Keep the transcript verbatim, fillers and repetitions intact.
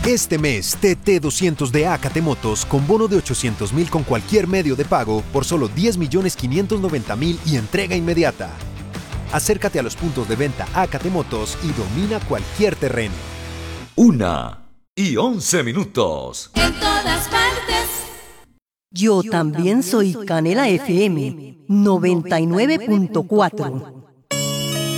Este mes, T T doscientos de Acate Motos con bono de ochocientos mil con cualquier medio de pago por solo diez millones quinientos noventa mil y entrega inmediata. Acércate a los puntos de venta Acate Motos y domina cualquier terreno. Una y once minutos. En todas partes. Yo también soy Canela F M noventa y nueve punto cuatro.